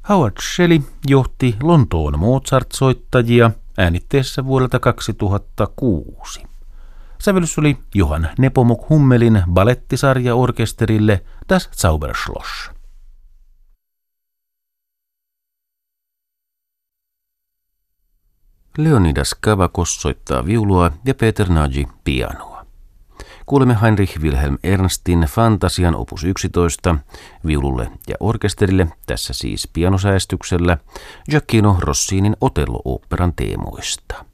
Howard Shelley johti Lontoon Mozart-soittajia äänitteessä vuodelta 2006. Sävellys oli Johann Nepomuk Hummelin balettisarja orkesterille Das Zauberschloss. Leonidas Kavakos soittaa viulua ja Peter Nagy pianoa. Kuulemme Heinrich Wilhelm Ernstin Fantasian opus 11 viululle ja orkesterille, tässä siis pianosäästyksellä, Gioacchino Rossinin Otello-oopperan teemoista.